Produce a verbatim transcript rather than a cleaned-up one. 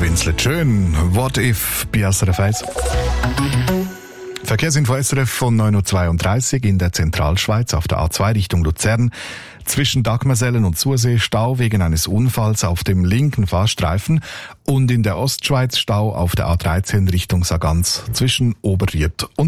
winzelt schön. What if bei S R F eins? Verkehrsinfo S R F von neun Uhr zweiunddreißig in der Zentralschweiz auf der A zwei Richtung Luzern. Zwischen Dagmersellen und Sursee Stau wegen eines Unfalls auf dem linken Fahrstreifen und in der Ostschweiz Stau auf der A dreizehn Richtung Sargans zwischen Oberried und